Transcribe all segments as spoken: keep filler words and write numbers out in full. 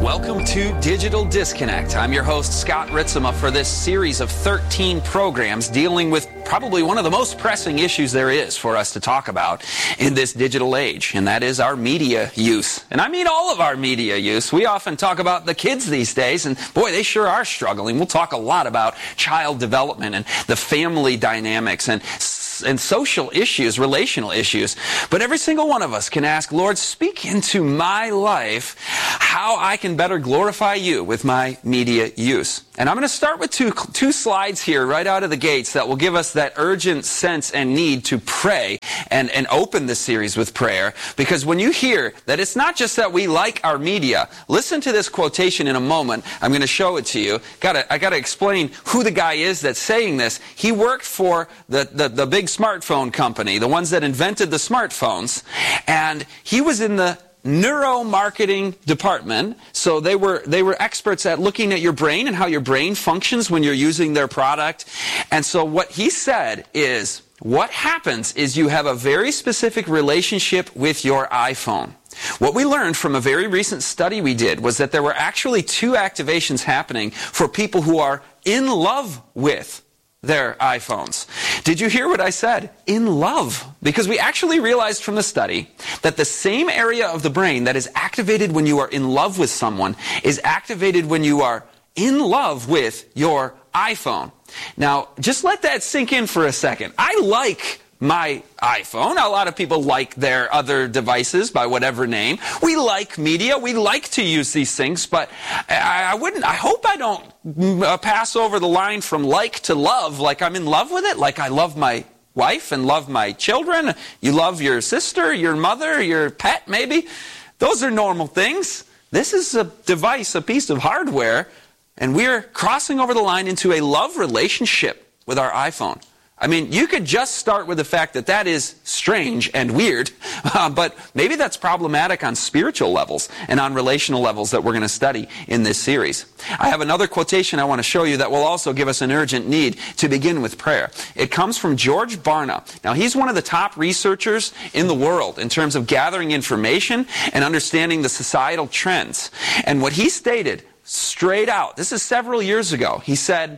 Welcome to Digital Disconnect. I'm your host, Scott Ritzema, for this series of thirteen programs dealing with probably one of the most pressing issues there is for us to talk about in this digital age, and that is our media use. And I mean all of our media use. We often talk about the kids these days, and boy, they sure are struggling. We'll talk a lot about child development and the family dynamics and and social issues, relational issues. But every single one of us can ask, Lord, speak into my life how I can better glorify you with my media use. And I'm going to start with two, two slides here right out of the gates that will give us that urgent sense and need to pray and, and open this series with prayer. Because when you hear that it's not just that we like our media, listen to this quotation in a moment. I'm going to show it to you. Gotta, I got to explain who the guy is that's saying this. He worked for the, the, the big smartphone company, the ones that invented the smartphones, and he was in the neuromarketing department. So they were they were experts at looking at your brain and how your brain functions when you're using their product. And so what he said is, what happens is you have a very specific relationship with your iPhone. What we learned from a very recent study we did was that there were actually two activations happening for people who are in love with their iPhones. Did you hear what I said? In love. Because we actually realized from the study that the same area of the brain that is activated when you are in love with someone is activated when you are in love with your iPhone. Now, just let that sink in for a second. I like my iPhone. A lot of people like their other devices by whatever name. We like media. We like to use these things, but I, I wouldn't, I hope I don't uh, pass over the line from like to love, like I'm in love with it, like I love my wife and love my children. You love your sister, your mother, your pet, maybe. Those are normal things. This is a device, a piece of hardware, and we're crossing over the line into a love relationship with our iPhone. I mean, you could just start with the fact that that is strange and weird, uh, but maybe that's problematic on spiritual levels and on relational levels that we're going to study in this series. I have another quotation I want to show you that will also give us an urgent need to begin with prayer. It comes from George Barna. Now, he's one of the top researchers in the world in terms of gathering information and understanding the societal trends. And what he stated straight out, this is several years ago, he said,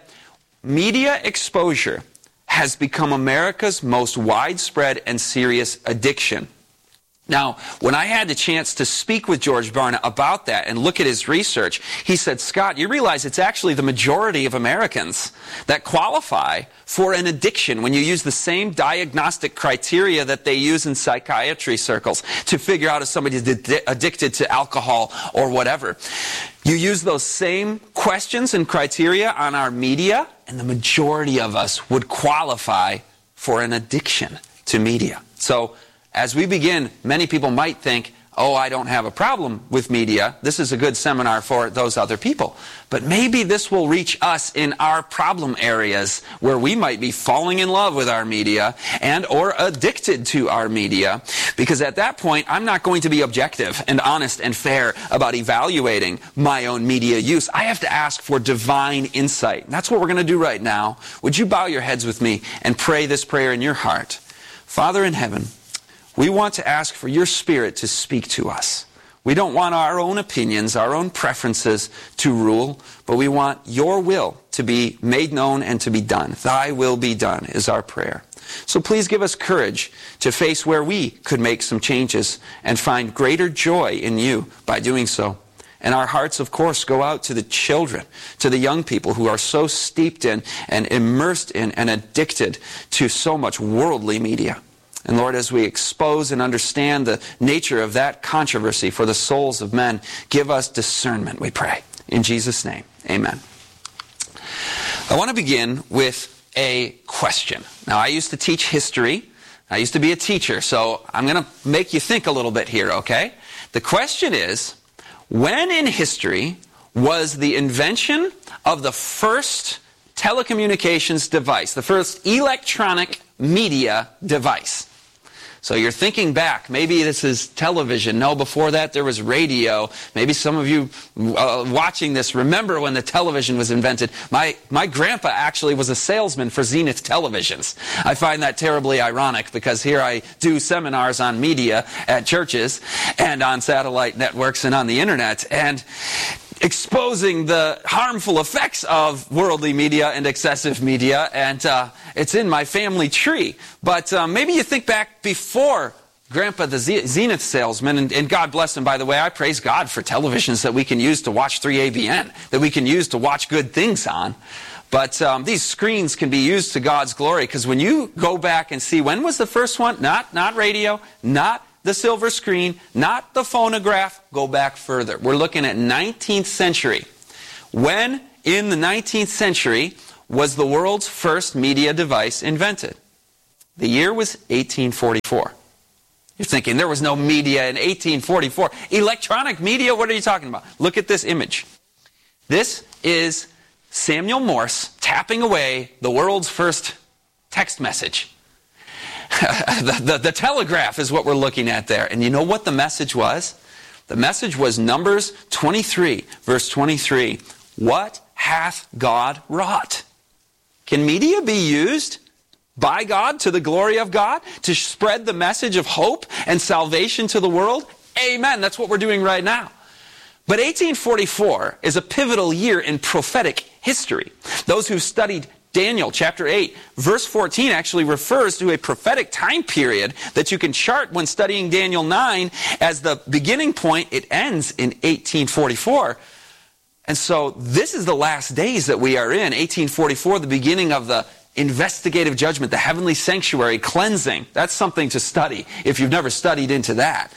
media exposure has become America's most widespread and serious addiction. Now, when I had the chance to speak with George Barna about that and look at his research, he said, Scott, you realize it's actually the majority of Americans that qualify for an addiction when you use the same diagnostic criteria that they use in psychiatry circles to figure out if somebody's addicted to alcohol or whatever. You use those same questions and criteria on our media, and the majority of us would qualify for an addiction to media. So, as we begin, many people might think, oh, I don't have a problem with media. This is a good seminar for those other people. But maybe this will reach us in our problem areas where we might be falling in love with our media and or addicted to our media. Because at that point, I'm not going to be objective and honest and fair about evaluating my own media use. I have to ask for divine insight. And that's what we're going to do right now. Would you bow your heads with me and pray this prayer in your heart? Father in heaven, we want to ask for your Spirit to speak to us. We don't want our own opinions, our own preferences to rule, but we want your will to be made known and to be done. Thy will be done is our prayer. So please give us courage to face where we could make some changes and find greater joy in you by doing so. And our hearts, of course, go out to the children, to the young people who are so steeped in and immersed in and addicted to so much worldly media. And Lord, as we expose and understand the nature of that controversy for the souls of men, give us discernment, we pray. In Jesus' name, amen. I want to begin with a question. Now, I used to teach history. I used to be a teacher, so I'm going to make you think a little bit here, okay? The question is, when in history was the invention of the first telecommunications device, the first electronic media device? So you're thinking back, maybe this is television. No, before that there was radio. Maybe some of you uh, watching this remember when the television was invented. My, my grandpa actually was a salesman for Zenith televisions. I find that terribly ironic because here I do seminars on media at churches and on satellite networks and on the internet, and exposing the harmful effects of worldly media and excessive media, and uh, it's in my family tree. But uh, maybe you think back before Grandpa the Zenith salesman, and, and God bless him, by the way. I praise God for televisions that we can use to watch three A B N, that we can use to watch good things on. But um, these screens can be used to God's glory, because when you go back and see, when was the first one? Not, not radio, not the silver screen, not the phonograph. Go back further. We're looking at nineteenth century. When in the nineteenth century was the world's first media device invented? The year was eighteen forty-four. You're thinking there was no media in eighteen forty-four. Electronic media? What are you talking about? Look at this image. This is Samuel Morse tapping away the world's first text message. the, the, the telegraph is what we're looking at there. And you know what the message was? The message was Numbers twenty-three, verse twenty-three. What hath God wrought? Can media be used by God to the glory of God to spread the message of hope and salvation to the world? Amen. That's what we're doing right now. But eighteen forty-four is a pivotal year in prophetic history. Those who've studied Daniel chapter eight, verse fourteen actually refers to a prophetic time period that you can chart when studying Daniel nine as the beginning point. It ends in eighteen forty-four. And so this is the last days that we are in. eighteen forty-four, the beginning of the investigative judgment, the heavenly sanctuary cleansing. That's something to study if you've never studied into that.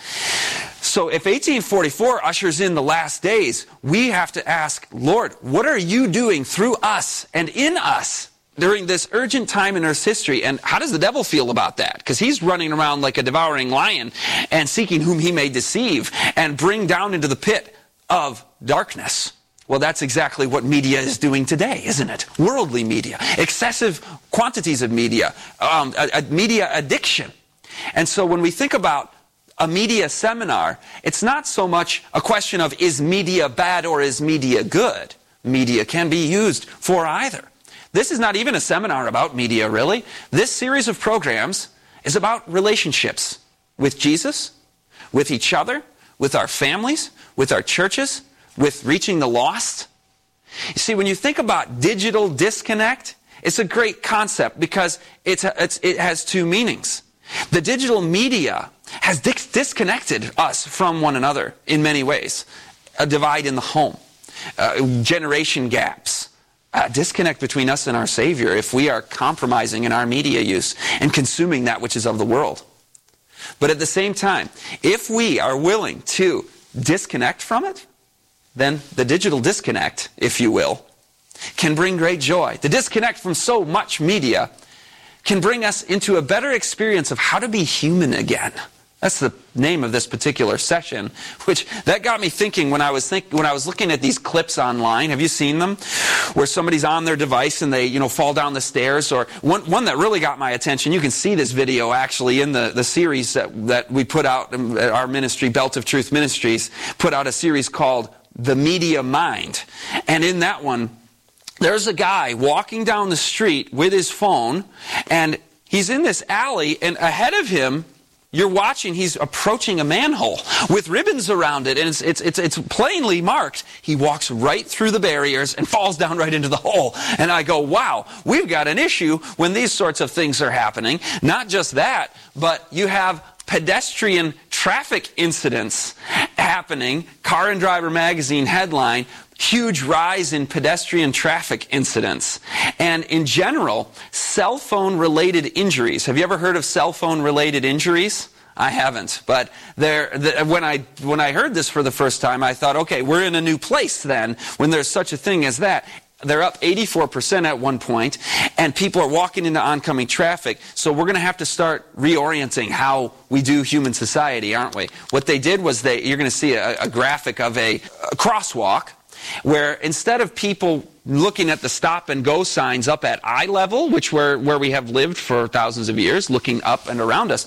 So if eighteen forty-four ushers in the last days, we have to ask, Lord, what are you doing through us and in us during this urgent time in Earth's history? And how does the devil feel about that? Because he's running around like a devouring lion and seeking whom he may deceive and bring down into the pit of darkness. Well, that's exactly what media is doing today, isn't it? Worldly media, excessive quantities of media, um, a, a media addiction. And so when we think about a media seminar, it's not so much a question of is media bad or is media good. Media can be used for either. This is not even a seminar about media, really. This series of programs is about relationships with Jesus, with each other, with our families, with our churches, with reaching the lost. You see, when you think about digital disconnect, it's a great concept because it's a, it's, it has two meanings. The digital media has dis- disconnected us from one another in many ways. A divide in the home, uh, generation gaps, a disconnect between us and our Savior if we are compromising in our media use and consuming that which is of the world. But at the same time, if we are willing to disconnect from it, then the digital disconnect, if you will, can bring great joy. The disconnect from so much media can bring us into a better experience of how to be human again. That's the name of this particular session, which that got me thinking when I was think, when I was looking at these clips online. Have you seen them? Where somebody's on their device and they, you know, fall down the stairs. Or one, one that really got my attention, you can see this video actually in the, the series that, that we put out, our ministry, Belt of Truth Ministries, put out a series called The Media Mind. And in that one, there's a guy walking down the street with his phone, and he's in this alley, and ahead of him, you're watching, he's approaching a manhole with ribbons around it, and it's, it's, it's, it's plainly marked. He walks right through the barriers and falls down right into the hole. And I go, wow, we've got an issue when these sorts of things are happening. Not just that, but you have pedestrian traffic incidents happening. Car and Driver magazine headline, huge rise in pedestrian traffic incidents. And in general, cell phone related injuries. Have you ever heard of cell phone related injuries? I haven't. But there, the, when I when I heard this for the first time, I thought, okay, we're in a new place then when there's such a thing as that. They're up eighty-four percent at one point, and people are walking into oncoming traffic. So we're going to have to start reorienting how we do human society, aren't we? What they did was they, you're going to see a, a graphic of a, a crosswalk, where instead of people looking at the stop and go signs up at eye level, which where, where we have lived for thousands of years, looking up and around us,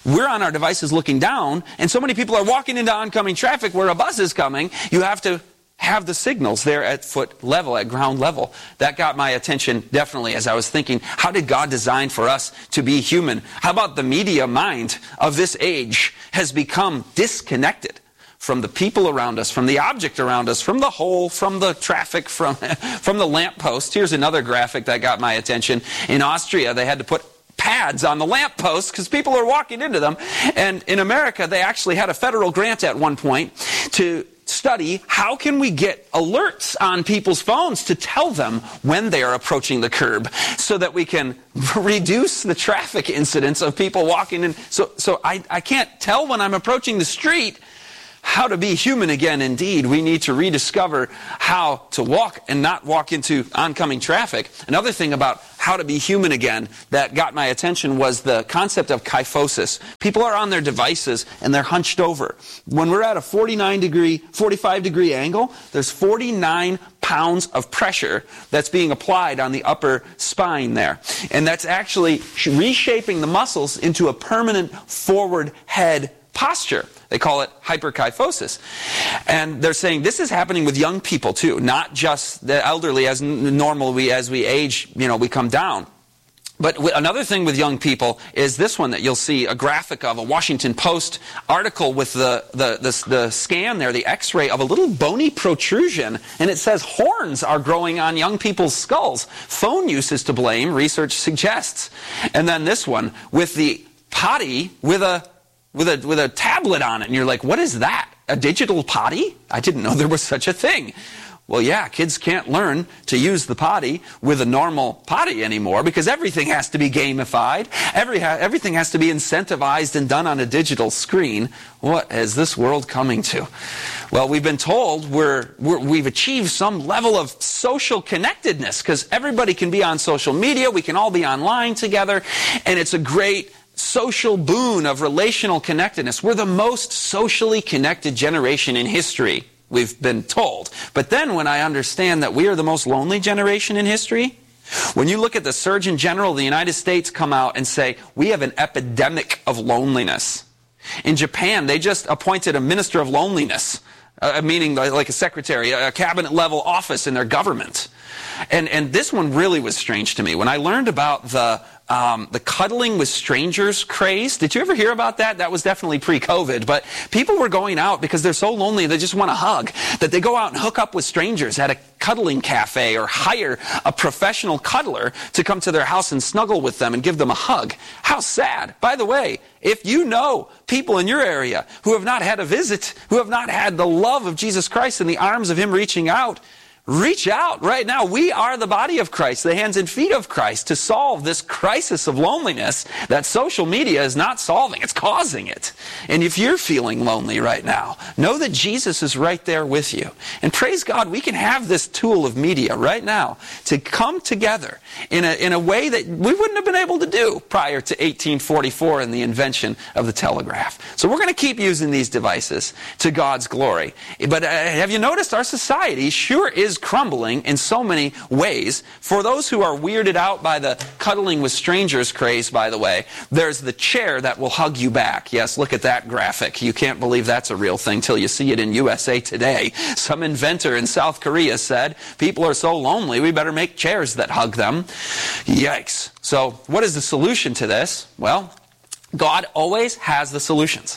we're on our devices looking down, and so many people are walking into oncoming traffic where a bus is coming. You have to have the signals there at foot level, at ground level. That got my attention definitely as I was thinking, how did God design for us to be human? How about the media mind of this age has become disconnected from the people around us, from the object around us, from the hole, from the traffic, from, from the lamppost. Here's another graphic that got my attention. In Austria, they had to put pads on the lampposts because people are walking into them. And in America, they actually had a federal grant at one point to study how can we get alerts on people's phones to tell them when they are approaching the curb so that we can reduce the traffic incidents of people walking in. So, so I, I can't tell when I'm approaching the street. How to be human again, indeed. We need to rediscover how to walk and not walk into oncoming traffic. Another thing about how to be human again that got my attention was the concept of kyphosis. People are on their devices and they're hunched over. When we're at a forty-nine degree, forty-five degree angle, there's forty-nine pounds of pressure that's being applied on the upper spine there. And that's actually reshaping the muscles into a permanent forward head posture. They call it hyperkyphosis. And they're saying this is happening with young people too, not just the elderly. As normal, we, as we age, you know, we come down. But another thing with young people is this one that you'll see, a graphic of a Washington Post article with the, the, the, the scan there, the x-ray of a little bony protrusion, and it says horns are growing on young people's skulls. Phone use is to blame, research suggests. And then this one with the potty with a With a, with a tablet on it, and you're like, what is that? A digital potty? I didn't know there was such a thing. Well, yeah, kids can't learn to use the potty with a normal potty anymore because everything has to be gamified. Every, everything has to be incentivized and done on a digital screen. What is this world coming to? Well, we've been told we're, we're, we've achieved some level of social connectedness because everybody can be on social media. We can all be online together, and it's a great social boon of relational connectedness. We're the most socially connected generation in history, we've been told. But then when I understand that we are the most lonely generation in history, when you look at the Surgeon General of the United States come out and say, we have an epidemic of loneliness. In Japan, they just appointed a minister of loneliness, uh, meaning like a secretary, a cabinet-level office in their government. And, and this one really was strange to me. When I learned about the Um, the cuddling with strangers craze. Did you ever hear about that? That was definitely pre-COVID. But people were going out because they're so lonely they just want a hug, that they go out and hook up with strangers at a cuddling cafe or hire a professional cuddler to come to their house and snuggle with them and give them a hug. How sad. By the way, if you know people in your area who have not had a visit, who have not had the love of Jesus Christ in the arms of Him reaching out, reach out right now. We are the body of Christ, the hands and feet of Christ, to solve this crisis of loneliness that social media is not solving. It's causing it. And if you're feeling lonely right now, know that Jesus is right there with you. And praise God, we can have this tool of media right now to come together in a, in a way that we wouldn't have been able to do prior to eighteen forty-four and the invention of the telegraph. So we're going to keep using these devices to God's glory. But uh, have you noticed our society sure is crumbling in so many ways. For those who are weirded out by the cuddling with strangers craze, by the way, there's the chair that will hug you back. Yes, look at that graphic. You can't believe that's a real thing till you see it in U S A Today. Some inventor in South Korea said, people are so lonely, we better make chairs that hug them. Yikes. So what is the solution to this? Well, God always has the solutions.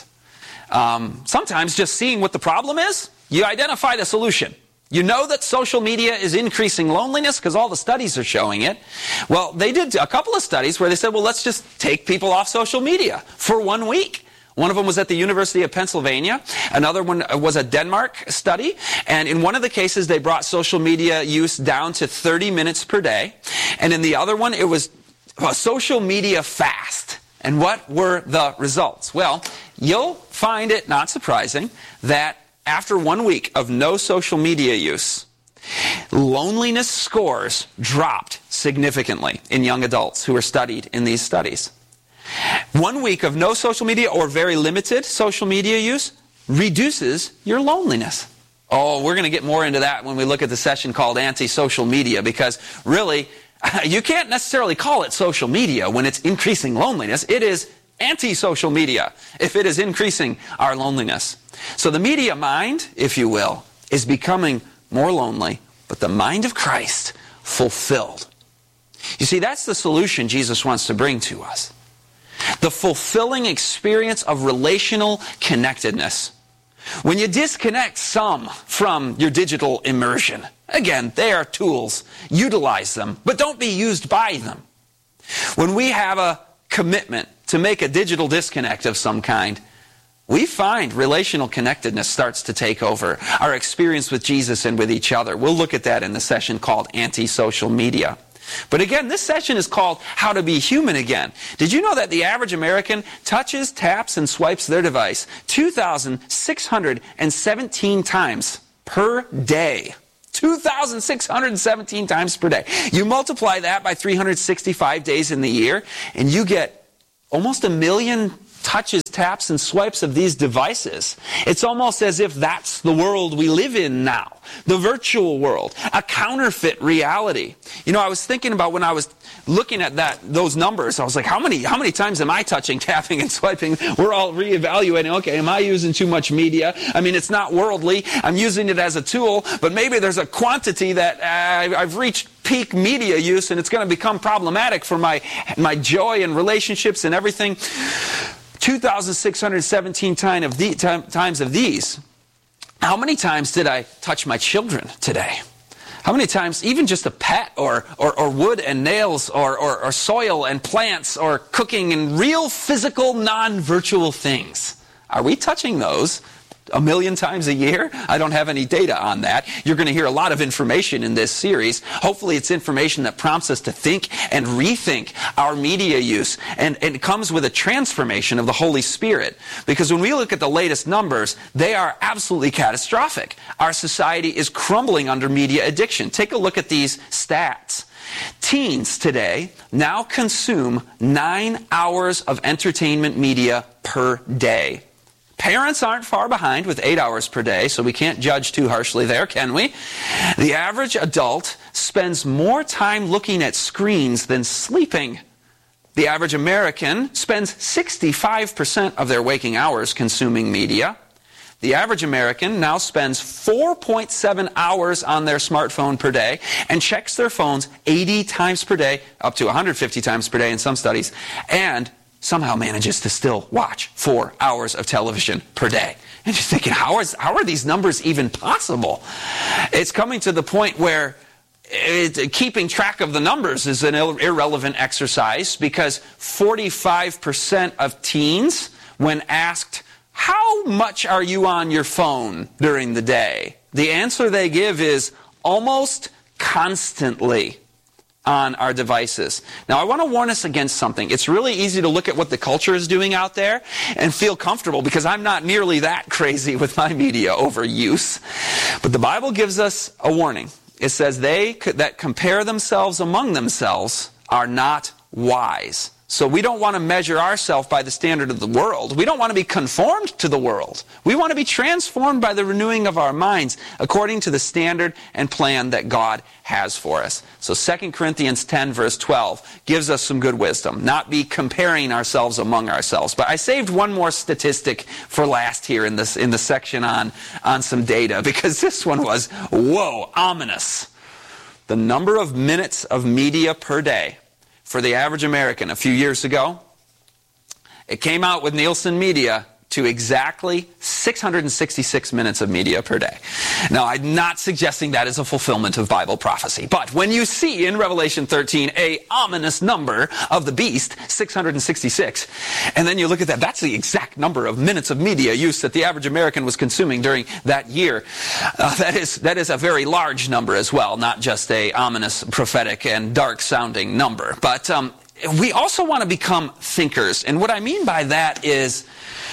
Um, sometimes just seeing what the problem is, you identify the solution. You know that social media is increasing loneliness because all the studies are showing it. Well, they did a couple of studies where they said, well, let's just take people off social media for one week. One of them was at the University of Pennsylvania. Another one was a Denmark study. And in one of the cases, they brought social media use down to thirty minutes per day. And in the other one, it was a social media fast. And what were the results? Well, you'll find it not surprising that after one week of no social media use, loneliness scores dropped significantly in young adults who were studied in these studies. One week of no social media or very limited social media use reduces your loneliness. Oh, we're going to get more into that when we look at the session called Anti-Social Media, because really, you can't necessarily call it social media when it's increasing loneliness. It is anti-social media if it is increasing our loneliness. So the media mind, if you will, is becoming more lonely, but the mind of Christ fulfilled. You see, that's the solution Jesus wants to bring to us. The fulfilling experience of relational connectedness. When you disconnect some from your digital immersion, again, they are tools. Utilize them, but don't be used by them. When we have a commitment to make a digital disconnect of some kind, we find relational connectedness starts to take over our experience with Jesus and with each other. We'll look at that in the session called Anti-Social Media. But again, this session is called How to Be Human Again. Did you know that the average American touches, taps, and swipes their device two thousand six hundred seventeen times per day? two thousand six hundred seventeen times per day. You multiply that by three hundred sixty-five days in the year, and you get almost a million touches, taps, and swipes of these devices. It's almost as if that's the world we live in now. The virtual world, a counterfeit reality. You know, I was thinking about when I was looking at that those numbers, I was like, how many how many times am I touching, tapping, and swiping? We're all reevaluating, okay, am I using too much media? I mean, it's not worldly. I'm using it as a tool, but maybe there's a quantity that uh, I've reached peak media use, and it's going to become problematic for my, my joy and relationships and everything. two thousand six hundred seventeen time of the, time, times of these. How many times did I touch my children today? How many times, even just a pet, or, or, or wood and nails, or, or, or soil and plants, or cooking and real physical, non-virtual things? Are we touching those a million times a year? I don't have any data on that. You're going to hear a lot of information in this series. Hopefully it's information that prompts us to think and rethink our media use. And, and it comes with a transformation of the Holy Spirit. Because when we look at the latest numbers, they are absolutely catastrophic. Our society is crumbling under media addiction. Take a look at these stats. Teens today now consume nine hours of entertainment media per day. Parents aren't far behind with eight hours per day, so we can't judge too harshly there, can we? The average adult spends more time looking at screens than sleeping. The average American spends sixty-five percent of their waking hours consuming media. The average American now spends four point seven hours on their smartphone per day and checks their phones eighty times per day, up to one hundred fifty times per day in some studies, and somehow manages to still watch four hours of television per day. And you're thinking, how, is, how are these numbers even possible? It's coming to the point where it, keeping track of the numbers is an irrelevant exercise, because forty-five percent of teens, when asked, how much are you on your phone during the day? The answer they give is almost constantly on our devices. Now, I want to warn us against something. It's really easy to look at what the culture is doing out there and feel comfortable, because I'm not nearly that crazy with my media overuse. But the Bible gives us a warning. It says they that compare themselves among themselves are not wise. So we don't want to measure ourselves by the standard of the world. We don't want to be conformed to the world. We want to be transformed by the renewing of our minds according to the standard and plan that God has for us. So Second Corinthians ten verse twelve gives us some good wisdom. Not be comparing ourselves among ourselves. But I saved one more statistic for last here in this in the section on, on some data, because this one was, whoa, ominous. The number of minutes of media per day for the average American a few years ago, it came out with Nielsen Media to exactly six hundred sixty-six minutes of media per day. Now, I'm not suggesting that is a fulfillment of Bible prophecy, but when you see in Revelation thirteen a ominous number of the beast, six hundred sixty-six, and then you look at that, that's the exact number of minutes of media use that the average American was consuming during that year. Uh, that is that is a very large number as well, not just a ominous, prophetic, and dark-sounding number. But um, we also want to become thinkers, and what I mean by that is,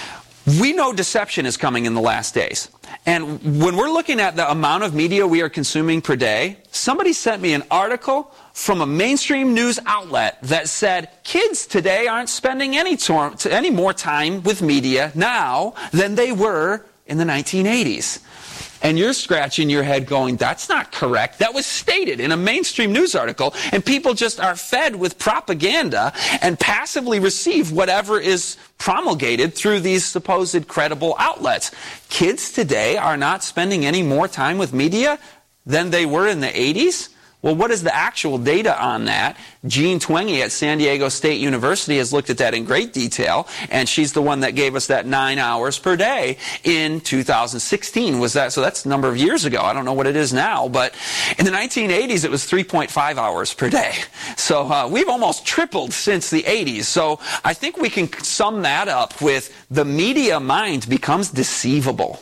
we know deception is coming in the last days. And when we're looking at the amount of media we are consuming per day, somebody sent me an article from a mainstream news outlet that said kids today aren't spending any, tor- any more time with media now than they were in the nineteen eighties. And you're scratching your head going, that's not correct. That was stated in a mainstream news article, and people just are fed with propaganda and passively receive whatever is promulgated through these supposed credible outlets. Kids today are not spending any more time with media than they were in the eighties. Well, what is the actual data on that? Jean Twenge at San Diego State University has looked at that in great detail, and she's the one that gave us that nine hours per day in two thousand sixteen. Was that so? That's a number of years ago. I don't know what it is now, but in the nineteen eighties, it was three point five hours per day. So uh, we've almost tripled since the eighties. So I think we can sum that up with the media mind becomes deceivable.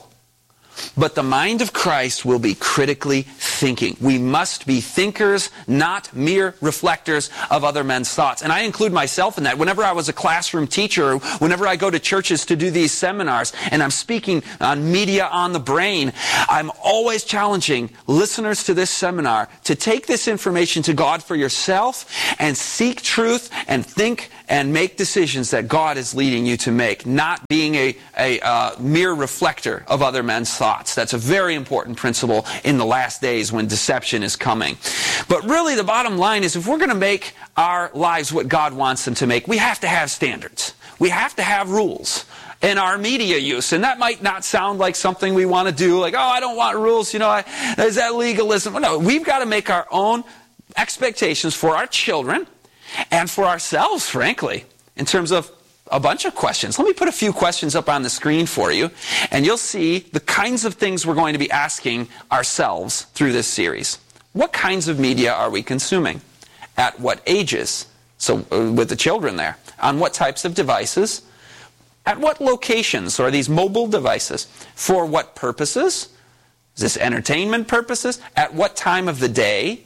But the mind of Christ will be critically thinking. We must be thinkers, not mere reflectors of other men's thoughts. And I include myself in that. Whenever I was a classroom teacher, whenever I go to churches to do these seminars, and I'm speaking on media on the brain, I'm always challenging listeners to this seminar to take this information to God for yourself and seek truth and think and make decisions that God is leading you to make, not being a, a uh, mere reflector of other men's thoughts. That's a very important principle in the last days when deception is coming. But really the bottom line is, if we're going to make our lives what God wants them to make, we have to have standards. We have to have rules in our media use. And that might not sound like something we want to do, like, oh, I don't want rules, you know, I, is that legalism? No, we've got to make our own expectations for our children and for ourselves, frankly, in terms of a bunch of questions. Let me put a few questions up on the screen for you, and you'll see the kinds of things we're going to be asking ourselves through this series. What kinds of media are we consuming? At what ages? So uh, with the children there. On what types of devices? At what locations? So are these mobile devices? For what purposes? Is this entertainment purposes? At what time of the day?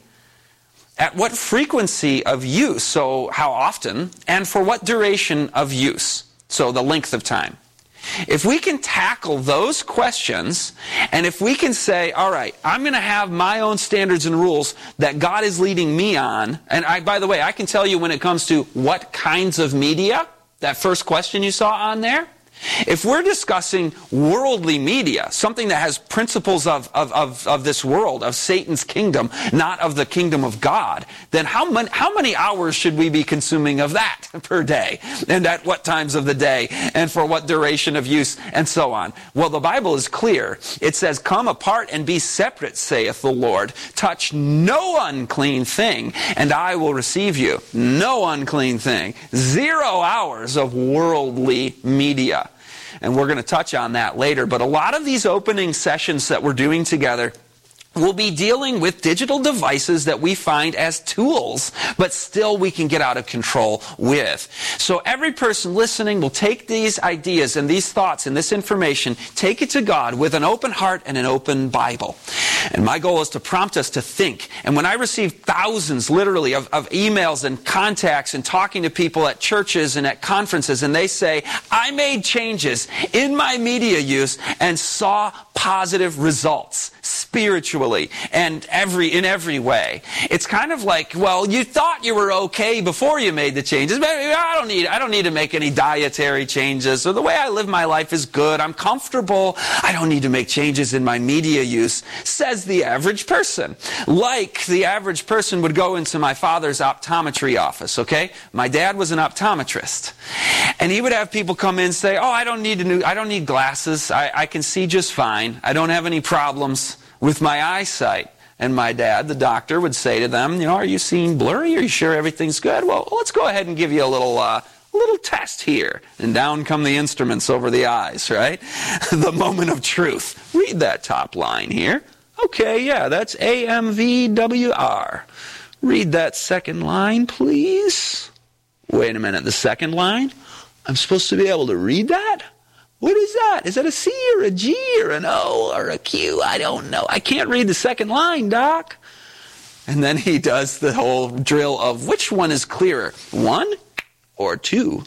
At what frequency of use, so how often, and for what duration of use, so the length of time. If we can tackle those questions, and if we can say, all right, I'm going to have my own standards and rules that God is leading me on, and I, by the way, I can tell you when it comes to what kinds of media, that first question you saw on there, if we're discussing worldly media, something that has principles of, of, of, of this world, of Satan's kingdom, not of the kingdom of God, then how many, how many hours should we be consuming of that per day? And at what times of the day? And for what duration of use? And so on. Well, the Bible is clear. It says, come apart and be separate, saith the Lord. Touch no unclean thing, and I will receive you. No unclean thing. Zero hours of worldly media. And we're going to touch on that later. But a lot of these opening sessions that we're doing together will be dealing with digital devices that we find as tools, but still we can get out of control with. So every person listening will take these ideas and these thoughts and this information, take it to God with an open heart and an open Bible. And my goal is to prompt us to think. And when I receive thousands, literally, of, of emails and contacts and talking to people at churches and at conferences, and they say, I made changes in my media use and saw positive results spiritually and every in every way. It's kind of like, well, you thought you were okay before you made the changes, but I don't need I don't need to make any dietary changes, or the way I live my life is good. I'm comfortable. I don't need to make changes in my media use, says the average person. Like the average person would go into my father's optometry office, okay? My dad was an optometrist. And he would have people come in and say, oh, I don't need a new, I don't need glasses. I, I can see just fine. I don't have any problems with my eyesight. And my dad, the doctor, would say to them, you know, are you seeing blurry? Are you sure everything's good? Well, let's go ahead and give you a little uh, little test here. And down come the instruments over the eyes, right? The moment of truth. Read that top line here. Okay, yeah, that's A M V W R. Read that second line, please. Wait a minute, the second line? I'm supposed to be able to read that? What is that? Is that a C or a G or an O or a Q? I don't know. I can't read the second line, Doc. And then he does the whole drill of which one is clearer, one or two?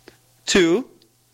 Two,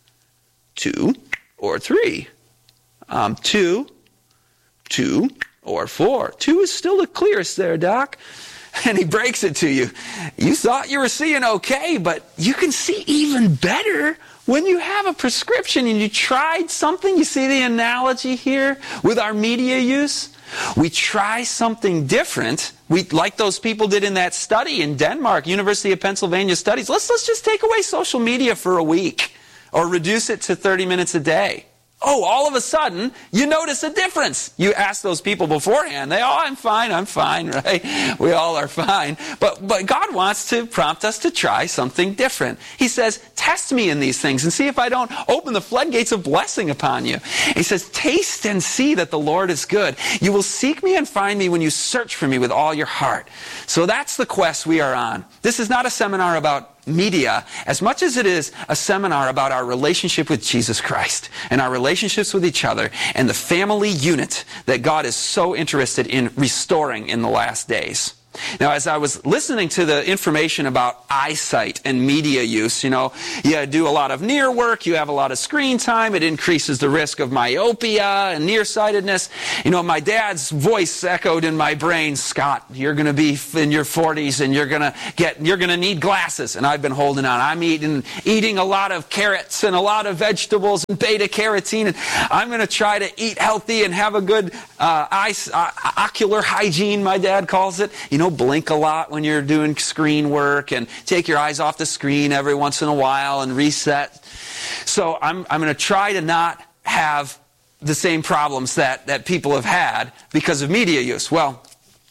two, or three? Um, two, two, or four. Two is still the clearest there, Doc. and he breaks it to you. You thought you were seeing okay, but you can see even better when you have a prescription and you tried something. You see the analogy here with our media use? We try something different. We, like those people did in that study in Denmark, University of Pennsylvania studies. Let's, let's just take away social media for a week or reduce it to thirty minutes a day. Oh, all of a sudden, you notice a difference. You ask those people beforehand. They, oh, I'm fine, I'm fine, right? We all are fine. But, but God wants to prompt us to try something different. He says, test me in these things and see if I don't open the floodgates of blessing upon you. He says, taste and see that the Lord is good. You will seek me and find me when you search for me with all your heart. So that's the quest we are on. This is not a seminar about media as much as it is a seminar about our relationship with Jesus Christ and our relationships with each other and the family unit that God is so interested in restoring in the last days. Now, as I was listening to the information about eyesight and media use, you know, you do a lot of near work, you have a lot of screen time, it increases the risk of myopia and nearsightedness. You know, my dad's voice echoed in my brain, Scott, you're going to be in your forties and you're going to get, you're going to need glasses. And I've been holding on. I'm eating, eating a lot of carrots and a lot of vegetables and beta carotene. And I'm going to try to eat healthy and have a good uh, eye, uh, ocular hygiene, my dad calls it. You know, blink a lot when you're doing screen work and take your eyes off the screen every once in a while and reset. So I'm, I'm going to try to not have the same problems that, that people have had because of media use. Well,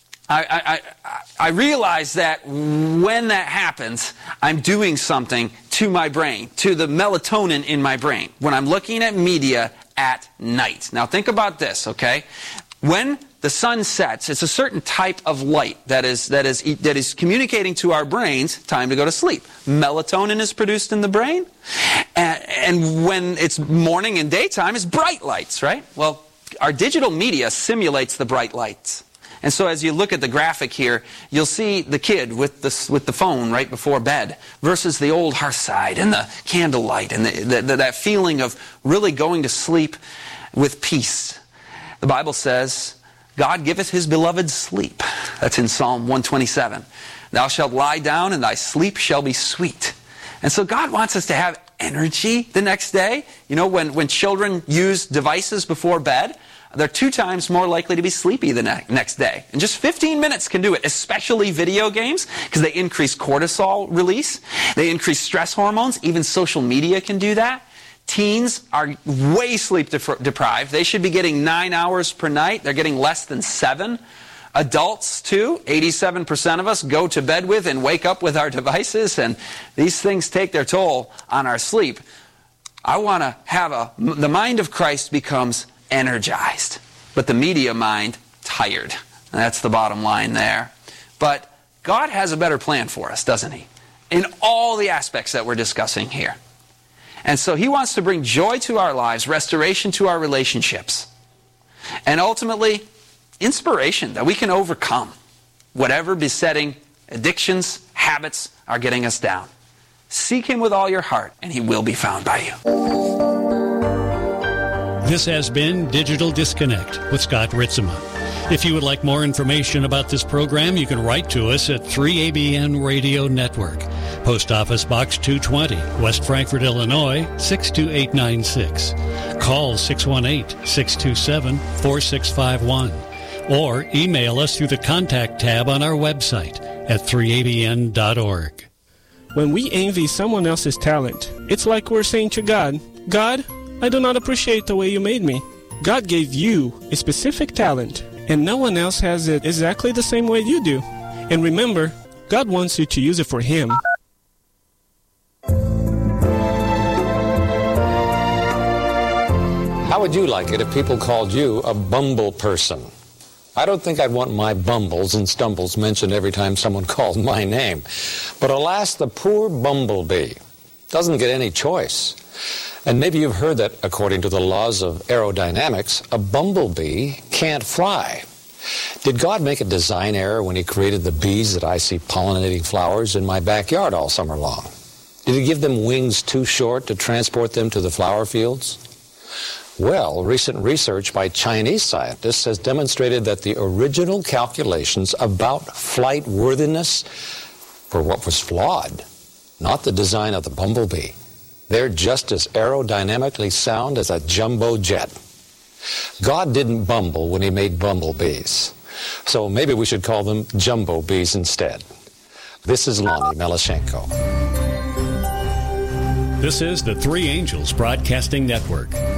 I, I, I realize that when that happens, I'm doing something to my brain, to the melatonin in my brain, when I'm looking at media at night. Now think about this, okay? When the sun sets, it's a certain type of light that is, that is, that is communicating to our brains, time to go to sleep. Melatonin is produced in the brain. And, and when it's morning and daytime, it's bright lights, right? Well, our digital media simulates the bright lights. And so as you look at the graphic here, you'll see the kid with the, with the phone right before bed versus the old hearthside and the candlelight and the, the, the, that feeling of really going to sleep with peace. The Bible says, God giveth his beloved sleep. That's in Psalm one twenty-seven. Thou shalt lie down and thy sleep shall be sweet. And so God wants us to have energy the next day. You know, when, when children use devices before bed, they're two times more likely to be sleepy the ne- next day. And just fifteen minutes can do it, especially video games, because they increase cortisol release. They increase stress hormones. Even social media can do that. Teens are way sleep def- deprived. They should be getting nine hours per night. They're getting less than seven. Adults, too, eighty-seven percent of us go to bed with and wake up with our devices, and these things take their toll on our sleep. I want to have a... The mind of Christ becomes energized, but the media mind, tired. That's the bottom line there. But God has a better plan for us, doesn't he? In all the aspects that we're discussing here. And so he wants to bring joy to our lives, restoration to our relationships, and ultimately, inspiration that we can overcome whatever besetting addictions, habits are getting us down. Seek him with all your heart, and he will be found by you. This has been Digital Disconnect with Scott Ritzema. If you would like more information about this program, you can write to us at three A B N Radio Network. Post Office Box two twenty, West Frankfort, Illinois, six two eight nine six. Call six one eight, six two seven, four six five one. Or email us through the contact tab on our website at three A B N dot org. When we envy someone else's talent, it's like we're saying to God, God, I do not appreciate the way you made me. God gave you a specific talent, and no one else has it exactly the same way you do. And remember, God wants you to use it for him. How would you like it if people called you a bumble person? I don't think I'd want my bumbles and stumbles mentioned every time someone called my name. But alas, the poor bumblebee doesn't get any choice. And maybe you've heard that according to the laws of aerodynamics, a bumblebee can't fly. Did God make a design error when he created the bees that I see pollinating flowers in my backyard all summer long? Did he give them wings too short to transport them to the flower fields? Well, recent research by Chinese scientists has demonstrated that the original calculations about flight worthiness were what was flawed, not the design of the bumblebee. They're just as aerodynamically sound as a jumbo jet. God didn't bumble when he made bumblebees, so maybe we should call them jumbo bees instead. This is Lonnie Melashenko. This is the Three Angels Broadcasting Network.